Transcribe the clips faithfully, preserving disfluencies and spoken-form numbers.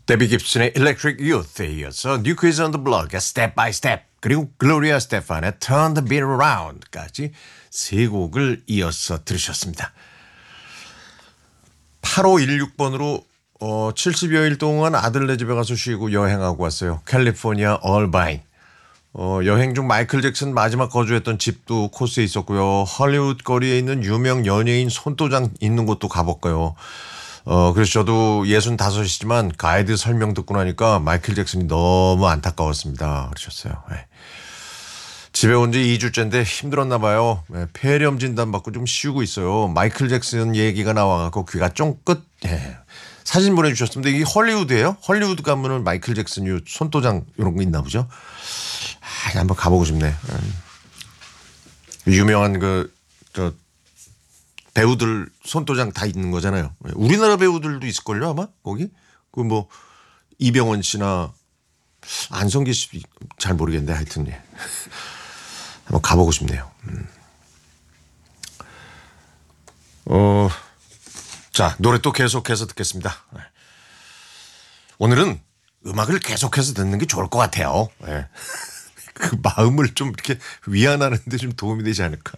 데비 깁슨의 Electric Youth에 이어서 New Kids on the Block의 Step by Step 그리고 글로리아 스테판의 Turn the Beat Around까지 세 곡을 이어서 들으셨습니다. 팔오일육 번으로 어, 칠십여일 동안 아들네 집에 가서 쉬고 여행하고 왔어요. 캘리포니아 얼바인. 어, 여행 중 마이클 잭슨 마지막 거주했던 집도 코스에 있었고요. 헐리우드 거리에 있는 유명 연예인 손도장 있는 곳도 가볼까요. 어, 그래서 저도 예순다섯이지만 가이드 설명 듣고 나니까 마이클 잭슨이 너무 안타까웠습니다. 그러셨어요. 네. 집에 온 지 이 주째인데 힘들었나 봐요. 네, 폐렴 진단 받고 좀 쉬고 있어요. 마이클 잭슨 얘기가 나와갖고 귀가 쫑긋. 네. 사진 보내주셨습니다. 이게 헐리우드예요? 헐리우드 가면은 마이클 잭슨 요 손도장 이런 거 있나 보죠? 아, 한번 가보고 싶네. 음. 유명한 그, 저, 배우들 손도장 다 있는 거잖아요. 우리나라 배우들도 있을걸요, 아마? 거기? 그 뭐, 이병헌 씨나 안성기 씨 잘 모르겠는데 하여튼, 예. 한번 가보고 싶네요. 음. 어, 자, 노래 또 계속해서 듣겠습니다. 오늘은 음악을 계속해서 듣는 게 좋을 것 같아요. 예. 그 마음을 좀 이렇게 위안하는데 좀 도움이 되지 않을까.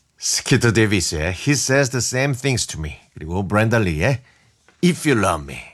스키터 데이비스의 He Says the Same Things to Me 그리고 브렌다 리의 If You Love Me.